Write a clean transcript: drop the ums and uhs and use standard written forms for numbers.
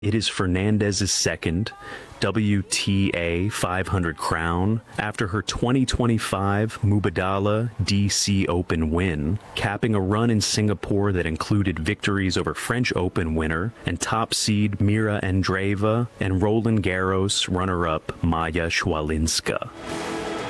It is Fernandez's second WTA 500 crown after her 2025 Mubadala DC Open win, capping a run in Singapore that included victories over French Open winner and top seed Mira Andreeva and Roland Garros runner-up Maya Shwalinska.